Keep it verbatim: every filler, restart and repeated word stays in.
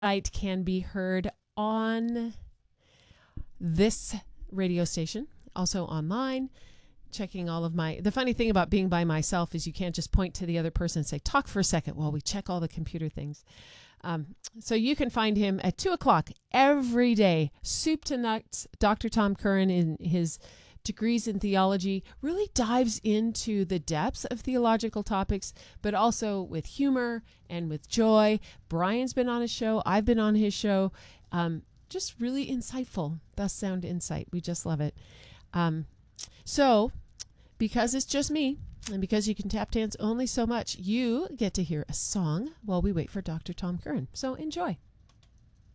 Night can be heard on this radio station, also online, checking all of my... The funny thing about being by myself is you can't just point to the other person and say, talk for a second while we check all the computer things. Um, so you can find him at two o'clock every day. Soup to Nuts. Doctor Tom Curran, in his degrees in theology, really dives into the depths of theological topics, but also with humor and with joy. Brian's been on his show. I've been on his show. Um, just really insightful. Thus Sound Insight. We just love it. Um, so, because it's just me, and because you can tap dance only so much, you get to hear a song while we wait for Doctor Tom Curran. So enjoy.